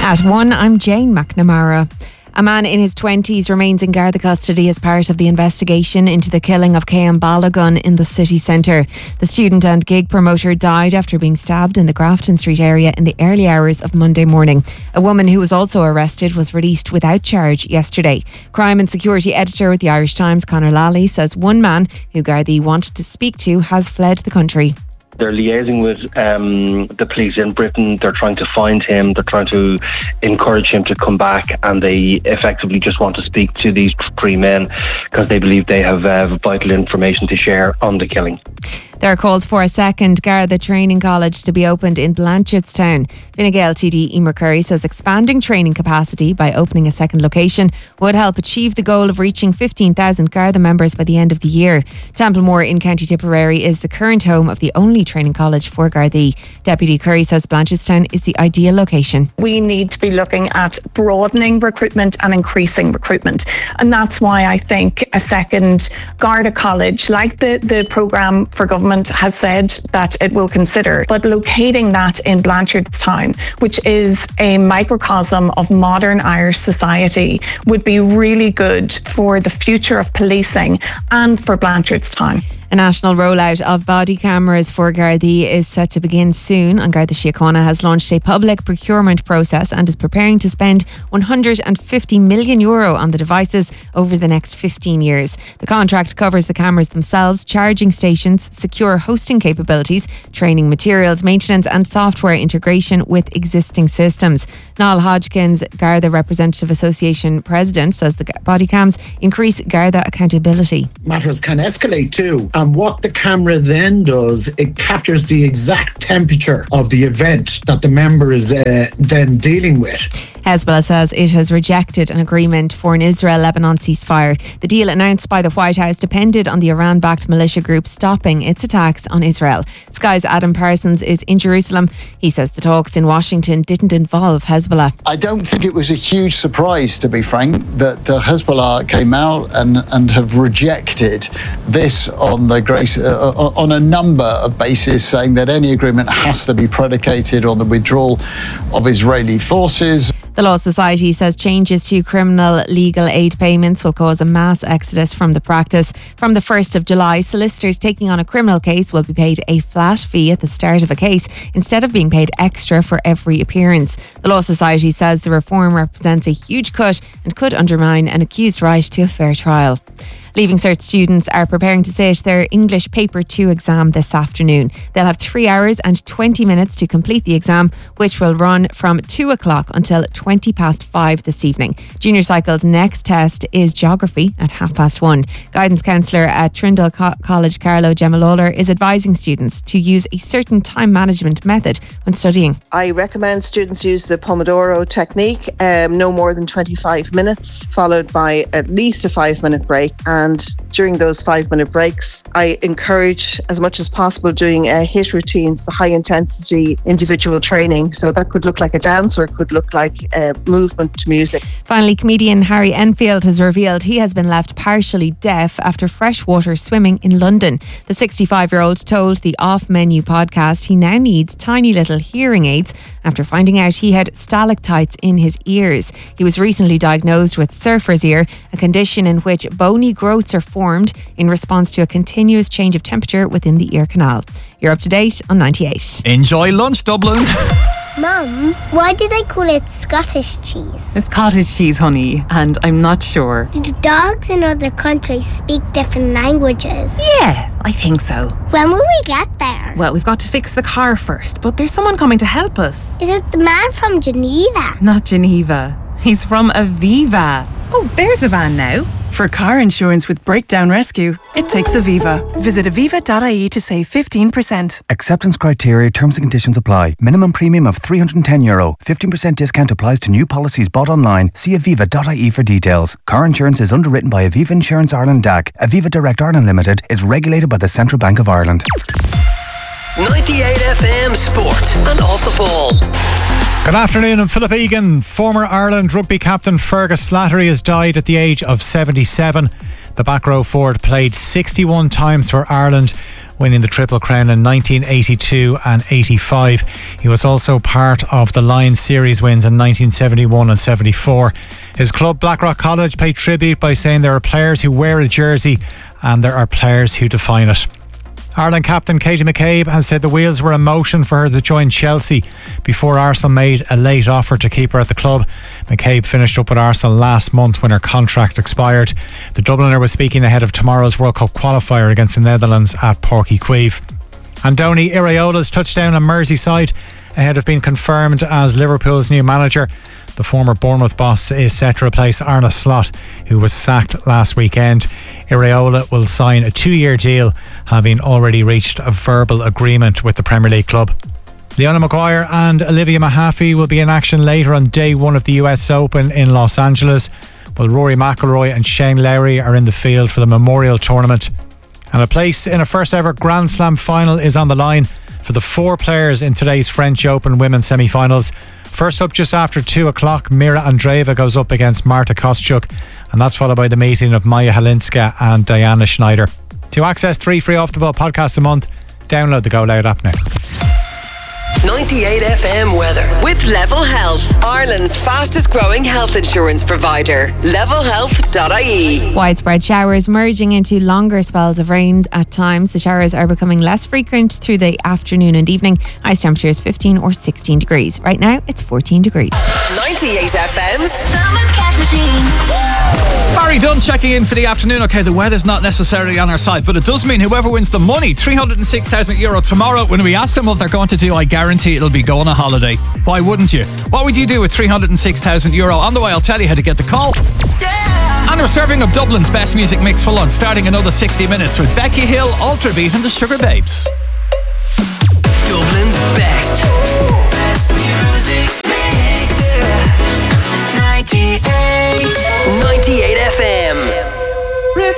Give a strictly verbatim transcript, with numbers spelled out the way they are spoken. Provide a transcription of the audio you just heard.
At one, I'm Jane McNamara. A man in his twenties remains in Garda custody as part of the investigation into the killing of Cian Balogun in the city centre. The student and gig promoter died after being stabbed in the Grafton Street area in the early hours of Monday morning. A woman who was also arrested was released without charge yesterday. Crime and security editor with the Irish Times, Conor Lally, says one man who Gardaí wanted to speak to has fled the country. They're liaising with um, the police in Britain. They're trying to find him. They're trying to encourage him to come back, and they effectively just want to speak to these three men because they believe they have uh, vital information to share on the killing. There are calls for a second Garda training college to be opened in Blanchardstown. Fine Gael T D Emer Curry says expanding training capacity by opening a second location would help achieve the goal of reaching fifteen thousand Garda members by the end of the year. Templemore in County Tipperary is the current home of the only training college for Gardaí. Deputy Curry says Blanchardstown is the ideal location. We need to be looking at broadening recruitment and increasing recruitment. And that's why I think a second Garda college, like the, the programme for government has said that it will consider, but locating that in Blanchardstown, which is a microcosm of modern Irish society, would be really good for the future of policing and for Blanchardstown. A national rollout of body cameras for Gardaí is set to begin soon, and Garda Síochána has launched a public procurement process and is preparing to spend one hundred fifty million euro on the devices over the next fifteen years. The contract covers the cameras themselves, charging stations, secure hosting capabilities, training materials, maintenance and software integration with existing systems. Niall Hodgkins, Garda Representative Association President, says the body cams increase Garda accountability. Matters can escalate too. And what the camera then does, it captures the exact temperature of the event that the member is uh, then dealing with. Hezbollah says it has rejected an agreement for an Israel-Lebanon ceasefire. The deal announced by the White House depended on the Iran-backed militia group stopping its attacks on Israel. Sky's Adam Parsons is in Jerusalem. He says the talks in Washington didn't involve Hezbollah. I don't think it was a huge surprise, to be frank, that the Hezbollah came out and, and have rejected this on the grace, uh, on a number of bases, saying that any agreement has to be predicated on the withdrawal of Israeli forces. The Law Society says changes to criminal legal aid payments will cause a mass exodus from the practice. From the first of July, solicitors taking on a criminal case will be paid a flat fee at the start of a case instead of being paid extra for every appearance. The Law Society says the reform represents a huge cut and could undermine an accused right to a fair trial. Leaving Cert students are preparing to sit their English Paper two exam this afternoon. They'll have three hours and twenty minutes to complete the exam, which will run from two o'clock until twenty past five this evening. Junior Cycle's next test is geography at half past one. Guidance counsellor at Trindle Co- College, Carlo Gemalawler, is advising students to use a certain time management method when studying. I recommend students use the Pomodoro technique, um, no more than twenty-five minutes, followed by at least a five minute break. And And during those five minute breaks, I encourage as much as possible doing uh, HIIT routines, the high intensity individual training. So that could look like a dance or it could look like uh, movement to music. Finally, comedian Harry Enfield has revealed he has been left partially deaf after freshwater swimming in London. The sixty-five-year-old told the Off Menu podcast he now needs tiny little hearing aids after finding out he had stalactites in his ears. He was recently diagnosed with surfer's ear, a condition in which bony growths are formed in response to a continuous change of temperature within the ear canal. You're up to date on ninety-eight. Enjoy lunch, Dublin. Mum, why do they call it Scottish cheese? It's cottage cheese, honey, and I'm not sure. Do dogs in other countries speak different languages? Yeah, I think so. When will we get there? Well, we've got to fix the car first, but there's someone coming to help us. Is it the man from Geneva? Not Geneva. He's from Aviva. Oh, there's the van now. For car insurance with Breakdown Rescue, it takes Aviva. Visit aviva dot I E to save fifteen percent. Acceptance criteria, terms and conditions apply. Minimum premium of three hundred ten euro. fifteen percent discount applies to new policies bought online. See aviva dot I E for details. Car insurance is underwritten by Aviva Insurance Ireland D A C. Aviva Direct Ireland Limited is regulated by the Central Bank of Ireland. ninety-eight F M Sport and Off the Ball. Good afternoon, I'm Philip Egan. Former Ireland rugby captain Fergus Slattery has died at the age of seventy-seven. The back row forward played sixty-one times for Ireland, winning the Triple Crown in nineteen eighty-two and eighty-five. He was also part of the Lions series wins in nineteen seventy-one and seventy-four. His club, Blackrock College, paid tribute by saying there are players who wear a jersey and there are players who define it. Ireland captain Katie McCabe has said the wheels were in motion for her to join Chelsea before Arsenal made a late offer to keep her at the club. McCabe finished up with Arsenal last month when her contract expired. The Dubliner was speaking ahead of tomorrow's World Cup qualifier against the Netherlands at Páirc Uí Chaoimh. Andoni Iraola's touchdown on Merseyside ahead of being confirmed as Liverpool's new manager. The former Bournemouth boss is set to replace Arne Slot, who was sacked last weekend. Iraola will sign a two-year deal, having already reached a verbal agreement with the Premier League club. Leona Maguire and Olivia Mahaffey will be in action later on day one of the U S Open in Los Angeles, while Rory McIlroy and Shane Lowry are in the field for the Memorial Tournament. And a place in a first ever Grand Slam final is on the line for the four players in today's French Open women's semi-finals. First up, just after two o'clock, Mira Andreeva goes up against Marta Kostyuk, and that's followed by the meeting of Maya Halinska and Diana Schneider. To access three free Off The Ball podcasts a month, download the Go Loud app now. ninety-eight F M weather with Level Health, Ireland's fastest growing health insurance provider. level health dot I E. Widespread showers merging into longer spells of rain at times. The showers are becoming less frequent through the afternoon and evening. Highest temperatures fifteen or sixteen degrees. Right now it's fourteen degrees. ninety-eight F M's Summer Cash Machine. Barry Dunn checking in for the afternoon. Okay, the weather's not necessarily on our side, but it does mean whoever wins the money, three hundred six thousand euro tomorrow, when we ask them what they're going to do, I guarantee it'll be go on a holiday. Why wouldn't you? What would you do with three hundred six thousand euro? On the way, I'll tell you how to get the call. Yeah. And we're serving up Dublin's best music mix for lunch, starting another sixty minutes with Becky Hill, Ultrabeat and the Sugar Babes. Dublin's best. Best music mix. ninety-eight. ninety-eight F M.